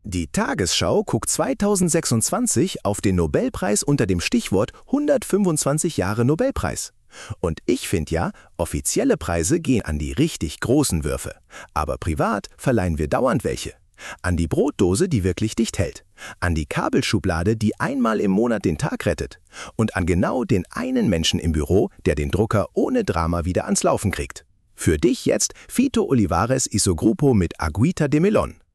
Die Tagesschau guckt 2026 auf den Nobelpreis unter dem Stichwort 125 Jahre Nobelpreis. Und ich finde ja, offizielle Preise gehen an die richtig großen Würfe. Aber privat verleihen wir dauernd welche. An die Brotdose, die wirklich dicht hält. An die Kabelschublade, die einmal im Monat den Tag rettet. Und an genau den einen Menschen im Büro, der den Drucker ohne Drama wieder ans Laufen kriegt. Für dich jetzt Fito Olivares Isogrupo mit Agüita de Melón.